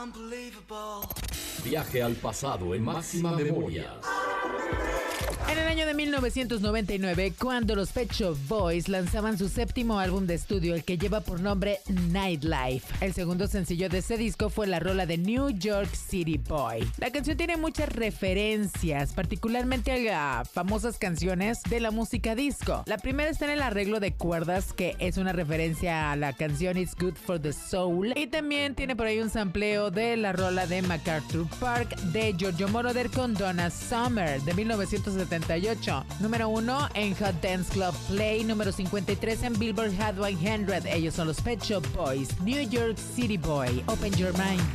Viaje al pasado en máxima memoria. En el año de 1999, cuando los Pet Shop Boys lanzaban su séptimo álbum de estudio, el que lleva por nombre Nightlife. El segundo sencillo de ese disco fue la rola de New York City Boy. La canción tiene muchas referencias, particularmente a famosas canciones de la música disco. La primera está en el arreglo de cuerdas, que es una referencia a la canción It's Good for the Soul. Y también tiene por ahí un sampleo de la rola de MacArthur Park de Giorgio Moroder con Donna Summer de 1978. Número 1 en Hot Dance Club Play, número 53 en Billboard Hot 100. Ellos son los Pet Shop Boys, New York City Boy. Open your mind.